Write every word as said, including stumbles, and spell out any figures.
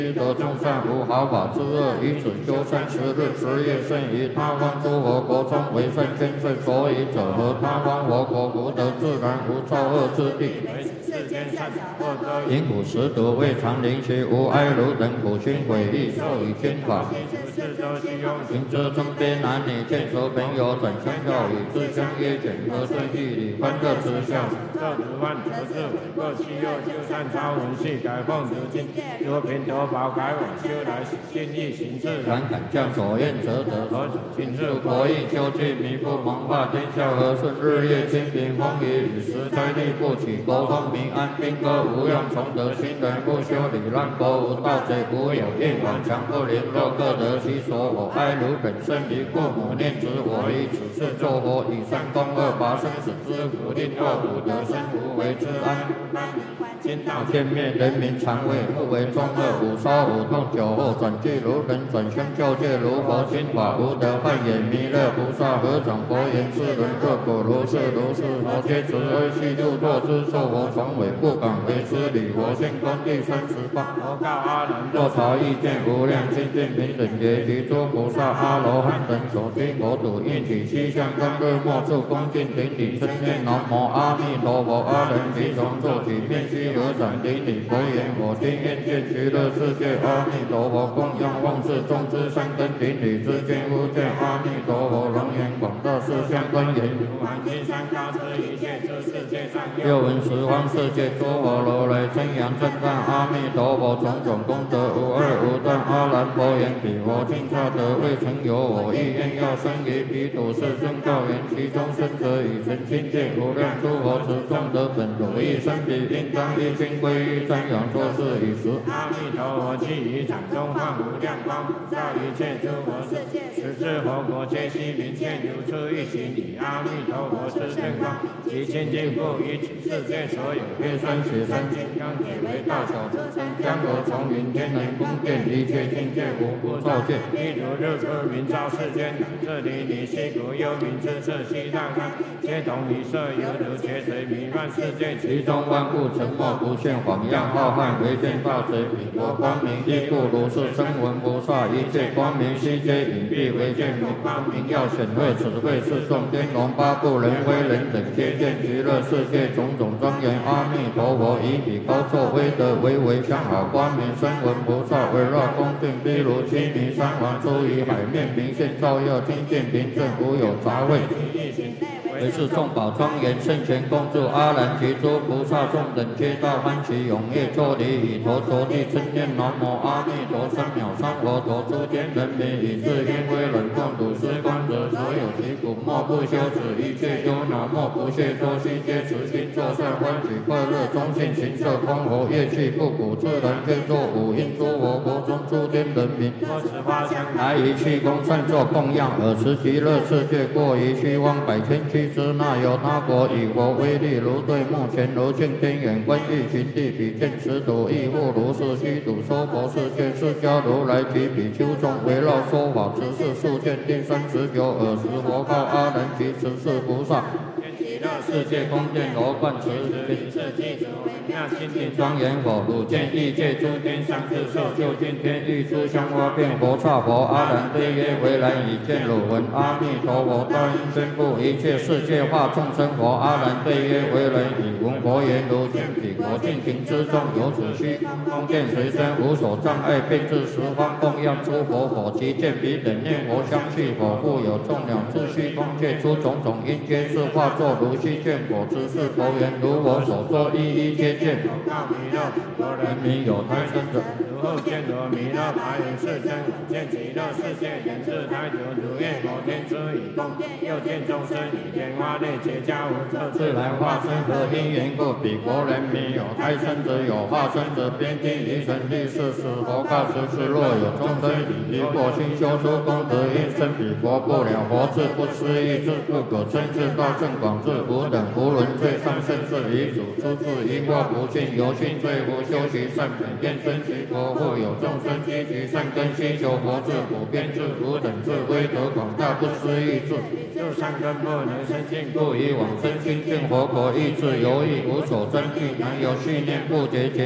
得众善无毫发之恶，以此修善十日十夜，甚于他方诸佛国中为圣天圣。所以者何？他方佛国福德自然无造恶之地。世间善巧恶多，因苦实毒未尝临其无哀如等苦心悔意，受以经法。行之中边男女见熟朋友，转相教与自相约简和顺义理欢乐之笑。这如万德智伟过其右，就善超文系改奉如今，若平得宝改往修来心意行自然，敢将所愿则得。何止今日国义究竟弥不蒙化天下和顺，日夜清平风雨雨时灾地不起，国风民安兵戈无用，从得新人不修理，让国无盗贼无有应往，强不凌弱各得其所。我哀如本身于父母念之，我以此事作佛，以善功恶拔生死之苦，令恶苦得生无为之安。今道见灭人民常畏，不为众恶，五烧五痛酒后转俱如人，转相救戒如佛心法无得幻也。弥勒菩萨合掌佛言：世人若果如是如是，佛皆慈悲悉度作之。受佛从委不敢为之礼，佛性功第三十八。佛告阿难：若察意见无量清净平等觉，其诸菩萨阿罗汉等所居国土，应起七相当日莫处恭敬顶礼称念南无阿弥陀佛。阿人即从坐起，面须合掌顶礼佛言：我今愿见极乐世界阿弥陀佛，供养万世众之三根顶礼之间，无见阿弥陀佛龙颜广大四相观言：如来金山高之一切之世界上，又闻十方世界诸佛如来称扬正赞阿弥陀佛，种种功德无二无断。阿难佛言：彼佛尽差得未曾有我意愿要生于彼土世尊告言：其中生者以成清净无量诸佛持众德本如意生彼，应当一心归于瞻仰作是以时。阿弥陀佛既于掌中放无量光，普照一切诸佛世界，十智佛国皆悉明见，如出一行礼阿弥陀佛之正光，其清净不于此世界所有月山雪山金刚铁为大小之山，江河丛林天人宫殿，一切境界无不照见。譬如日出明照世间，这里离西国幽冥之色西大开，皆同一色犹如劫水弥漫世界，其中万物沉默不现，晃漾浩瀚，唯见大水彼国光明，亦复如是。声闻菩萨一切光明悉皆隐蔽，唯见无光明耀显赫，此谓是众天龙八部人非人等皆见极乐世界种种庄严。阿弥陀佛以彼高坐威德，巍巍相好光明。声闻菩萨围绕恭敬，譬如须弥山王出于海面，明现照耀，清净平正，无有杂秽。为是众宝庄严，圣贤恭祝阿难及诸菩萨众等，皆大欢喜踊跃作礼，以头着地称念南无阿弥陀三藐三佛陀。诸天人民以至因为冷共睹斯观者，所有其苦莫不休止，一切忧恼莫不懈脱，悉皆慈心作善，欢喜快乐，中性行色空活，乐器不鼓，自然皆作五音。诸佛国中诸天人民，多持花香来于气功善作供养，尔时极乐世界过于虚妄百千区之那由他国，以佛威力如对目前如镜天眼，观欲寻地比见此土，亦复如是虚土娑婆世界。释迦如来及比丘众围绕说法，此事数见第三十九。尔时佛告阿难及十四菩萨：极乐世界宫殿罗贯持名是具足微妙清净庄严佛，汝见异界诸天上至受就近天欲诸香花变佛刹佛。阿难对曰：为来已见汝闻阿弥陀佛大音宣布一切世界化众生佛。阿难对曰：为来已闻佛言，如见彼国尽情之中，有此虚空殿随身，无所障碍，并至十方供养诸佛佛。即见彼等念佛香气佛，复有众鸟自虚空界出种种因，皆是化作如虚见佛之是佛言，如我所说，一一皆见。告弥勒，佛人民有胎生者，如后见得弥勒白云世尊，见极乐世界人自胎者，如愿摩天之以供殿，又见众生以天花内结跏无测自来化身，何因缘故？彼国人民有胎生者，有化身者，边听于神力是使佛告十世，若有众生以离过心修出功德，因生彼国不了佛智，不思议智，不可称智大圣广智，无等无伦最上甚至遗主出自因果不尽，由心罪福修习善本，愿生其国。或有众生积集善根，希求佛智，普遍智，无等智，威德广大，不思议智。就善根不能生尽，故以往生清净佛国，意志犹豫，无所争据，难有续念不决绝。